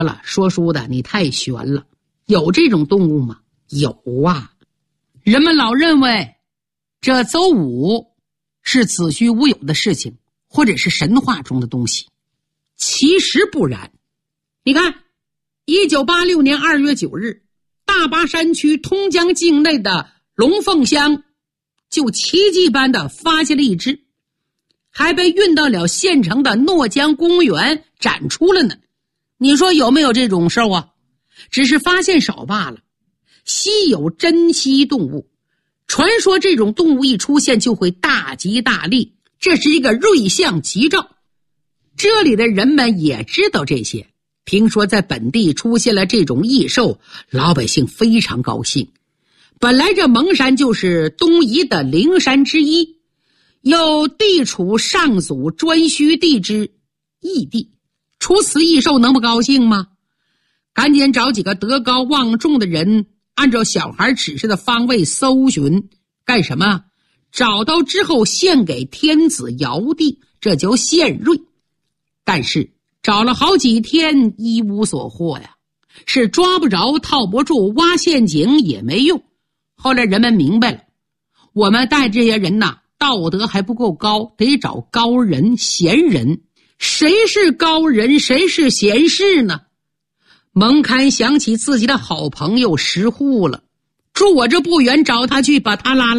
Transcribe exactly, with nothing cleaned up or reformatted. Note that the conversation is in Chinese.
了，说书的你太悬了，有这种动物吗？有啊。人们老认为这走五是子虚乌有的事情，或者是神话中的东西，其实不然。你看一九八六年二月九日，大巴山区通江境内的龙凤乡就奇迹般的发现了一只，还被运到了县城的诺江公园展出了呢。你说有没有这种事啊？只是发现少罢了。稀有珍稀动物，传说这种动物一出现就会大吉大利，这是一个瑞象吉兆。这里的人们也知道这些，听说在本地出现了这种异兽，老百姓非常高兴。本来这蒙山就是东夷的灵山之一，又地处上祖专需地之异地，除此异兽能不高兴吗？赶紧找几个德高望重的人，按照小孩指示的方位搜寻，干什么？找到之后献给天子尧帝，这叫献瑞。但是找了好几天一无所获呀，是抓不着套不住，挖陷阱也没用。后来人们明白了，我们带这些人呐，道德还不够高，得找高人贤人。谁是高人，谁是贤士呢？蒙堪想起自己的好朋友石户了，住我这不远，找他去，把他拉来。